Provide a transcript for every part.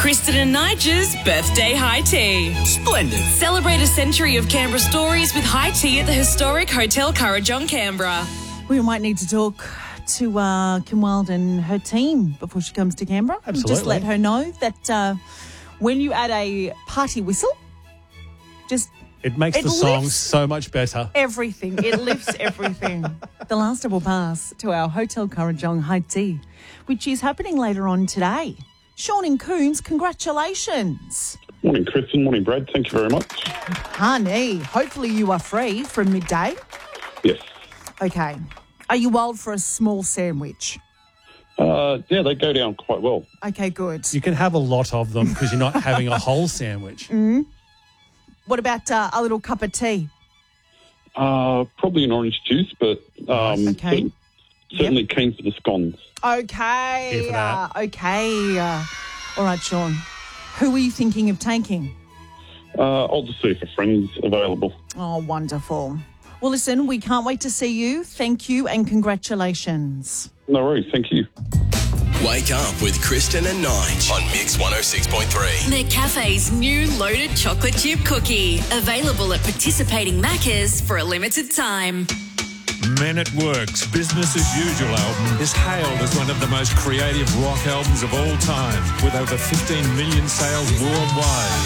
Kristen and Nigel's birthday high tea. Splendid. Celebrate a century of Canberra stories with high tea at the historic Hotel Currajong, Canberra. We might need to talk to Kim Wilde and her team before she comes to Canberra. Absolutely. Just let her know that when you add a party whistle, It makes the song so much better. everything. It lifts everything. The last double pass to our Hotel Currajong high tea, which is happening later on today. Sean and Coombs, congratulations. Morning, Kristen. Morning, Brad. Thank you very much. Honey, hopefully you are free from midday. Yes. Okay. Are you wild for a small sandwich? Yeah, they go down quite well. Okay, good. You can have a lot of them because you're not having a whole sandwich. What about a little cup of tea? Probably an orange juice, but Okay. certainly keen for the scones. Okay. Here for that. Okay. All right, Sean. Who are you thinking of taking? I'll just see if a friend's available. Oh, wonderful. Well, listen, we can't wait to see you. Thank you and congratulations. No worries. Thank you. Wake up with Kristen and Nige on Mix 106.3. McCafe's new loaded chocolate chip cookie. Available at participating Maccas for a limited time. Men at Work's Business as Usual album is hailed as one of the most creative rock albums of all time, with over 15 million sales worldwide.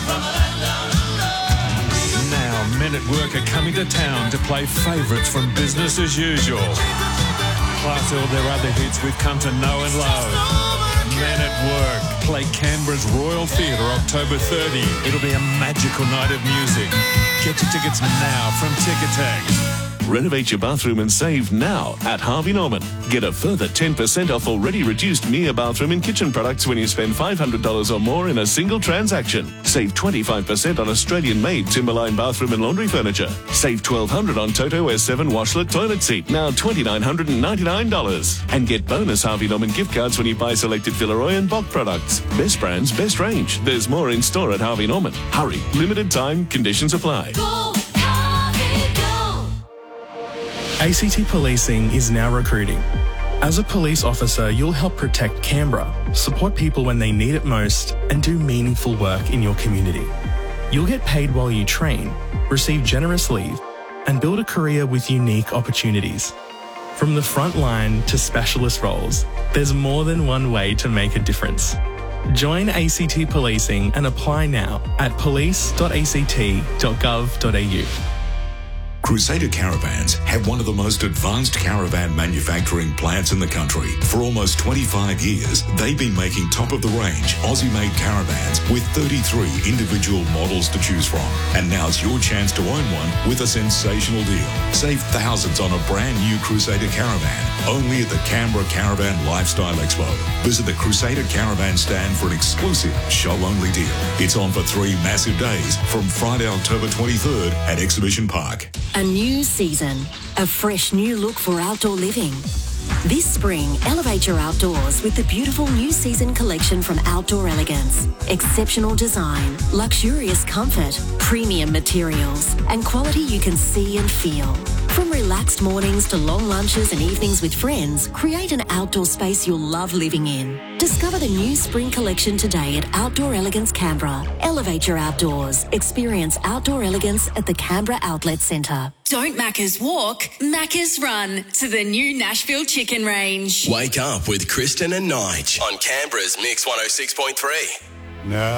Now, Men at Work are coming to town to play favourites from Business as Usual, plus all their other hits we've come to know and love. Men at Work play Canberra's Royal Theatre October 30. It'll be a magical night of music. Get your tickets now from Ticketek. Renovate your bathroom and save now at Harvey Norman. Get a further 10% off already reduced Mia bathroom and kitchen products when you spend $500 or more in a single transaction. Save 25% on Australian-made Timberline bathroom and laundry furniture. Save $1,200 on Toto S7 washlet toilet seat, now $2,999. And get bonus Harvey Norman gift cards when you buy selected Villeroy and Bock products. Best brands, best range. There's more in store at Harvey Norman. Hurry, limited time, conditions apply. ACT Policing is now recruiting. As a police officer, you'll help protect Canberra, support people when they need it most, and do meaningful work in your community. You'll get paid while you train, receive generous leave, and build a career with unique opportunities. From the front line to specialist roles, there's more than one way to make a difference. Join ACT Policing and apply now at police.act.gov.au. Crusader Caravans have one of the most advanced caravan manufacturing plants in the country. For almost 25 years, they've been making top-of-the-range Aussie-made caravans with 33 individual models to choose from. And now it's your chance to own one with a sensational deal. Save thousands on a brand new Crusader Caravan, only at the Canberra Caravan Lifestyle Expo. Visit the Crusader Caravan stand for an exclusive show-only deal. It's on for 3 massive days from Friday, October 23rd at Exhibition Park. A new season, a fresh new look for outdoor living. This spring, elevate your outdoors with the beautiful new season collection from Outdoor Elegance. Exceptional design, luxurious comfort, premium materials, and quality you can see and feel. From relaxed mornings to long lunches and evenings with friends, create an outdoor space you'll love living in. Discover the new spring collection today at Outdoor Elegance Canberra. Elevate your outdoors. Experience outdoor elegance at the Canberra Outlet Centre. Don't Maccas walk, Maccas run to the new Nashville Chicken Range. Wake up with Kristen and Nige on Canberra's Mix 106.3. No.